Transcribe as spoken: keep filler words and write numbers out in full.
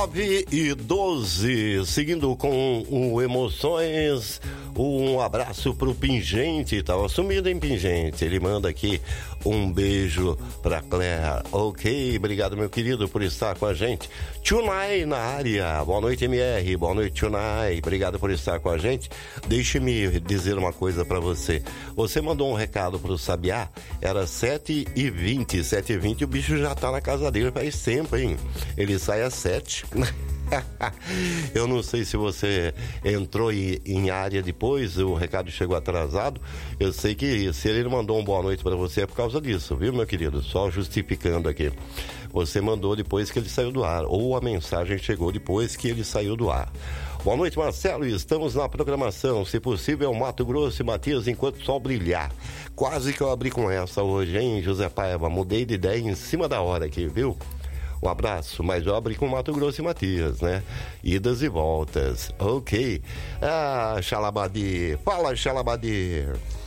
nove e doze, seguindo com o Emoções, um abraço pro Pingente, tava sumido em Pingente, ele manda aqui um beijo pra Claire. Ok, obrigado meu querido por estar com a gente. Tunai na área, boa noite M R, boa noite Tunai, obrigado por estar com a gente. Deixe-me dizer uma coisa pra você, você mandou um recado pro Sabiá, era sete e vinte, sete e vinte, o bicho já tá na casa dele faz tempo, hein? Ele sai às sete. Eu não sei se você entrou em, em área depois, o recado chegou atrasado. Eu sei que se ele mandou um boa noite para você é por causa disso, viu, meu querido? Só justificando aqui. Você mandou depois que ele saiu do ar, ou a mensagem chegou depois que ele saiu do ar. Boa noite, Marcelo. Estamos na programação. Se possível, Mato Grosso e Matias enquanto o sol brilhar. Quase que eu abri com essa hoje, hein, José Paiva? Mudei de ideia em cima da hora aqui, viu? Um abraço, mas eu abri com Mato Grosso e Matias, né? Idas e voltas. Ok. Ah, Xalabadi. Fala, Xalabadi.